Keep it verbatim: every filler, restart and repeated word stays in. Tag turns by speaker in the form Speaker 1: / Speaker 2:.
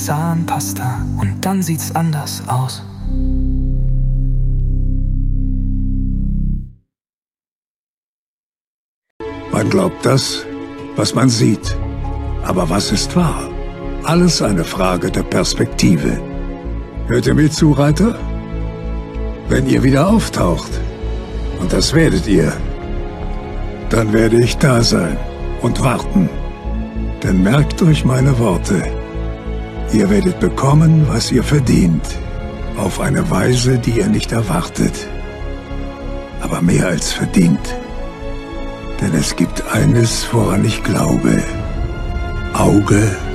Speaker 1: Zahnpasta und dann sieht's anders aus.
Speaker 2: Man glaubt das, was man sieht. Aber was ist wahr? Alles eine Frage der Perspektive. Hört ihr mir zu, Reiter? Wenn ihr wieder auftaucht, und das werdet ihr, dann werde ich da sein und warten. Denn merkt euch meine Worte. Ihr werdet bekommen, was ihr verdient. Auf eine Weise, die ihr nicht erwartet. Aber mehr als verdient. Denn es gibt eines, woran ich glaube. Auge